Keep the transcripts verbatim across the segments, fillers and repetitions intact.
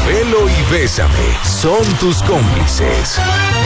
Chabelo y Bésame son tus cómplices.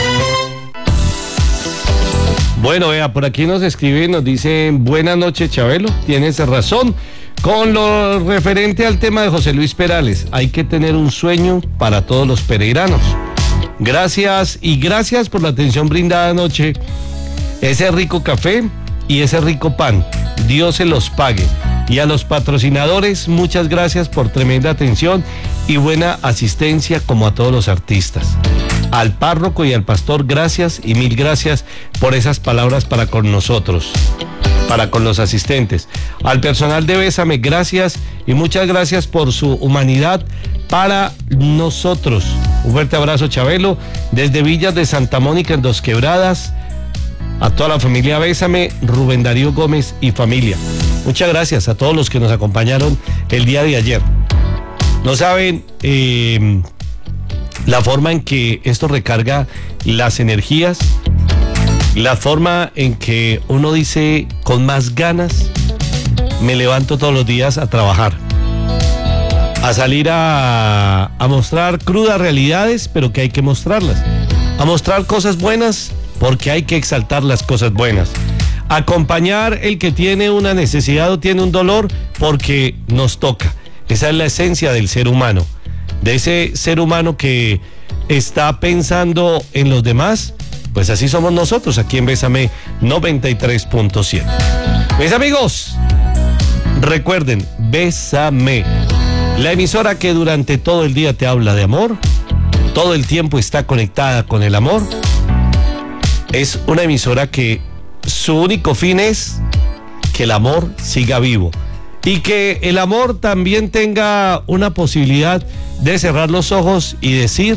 Bueno, vea, por aquí nos escriben, nos dicen, buenas noches, Chabelo, tienes razón. Con lo referente al tema de José Luis Perales, hay que tener un sueño para todos los pereiranos. Gracias y gracias por la atención brindada anoche. Ese rico café y ese rico pan, Dios se los pague. Y a los patrocinadores, muchas gracias por tremenda atención y buena asistencia, como a todos los artistas. Al párroco y al pastor, gracias y mil gracias por esas palabras para con nosotros, para con los asistentes. Al personal de Bésame, gracias y muchas gracias por su humanidad para nosotros. Un fuerte abrazo, Chabelo, desde Villas de Santa Mónica en Dos Quebradas. A toda la familia Bésame, Rubén Darío Gómez y familia. Muchas gracias a todos los que nos acompañaron el día de ayer. No saben eh, la forma en que esto recarga las energías, la forma en que uno dice con más ganas, me levanto todos los días a trabajar, a salir a, a mostrar crudas realidades, pero que hay que mostrarlas, a mostrar cosas buenas, porque hay que exaltar las cosas buenas, acompañar el que tiene una necesidad o tiene un dolor, porque nos toca. Esa es la esencia del ser humano, de ese ser humano que está pensando en los demás. Pues así somos nosotros aquí en Bésame noventa y tres punto siete. Mis amigos, recuerden, Bésame, la emisora que durante todo el día te habla de amor, todo el tiempo está conectada con el amor. Es una emisora que su único fin es que el amor siga vivo y que el amor también tenga una posibilidad de cerrar los ojos y decir,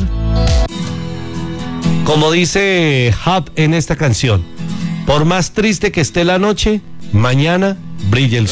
como dice Hub en esta canción, por más triste que esté la noche, mañana brilla el sol.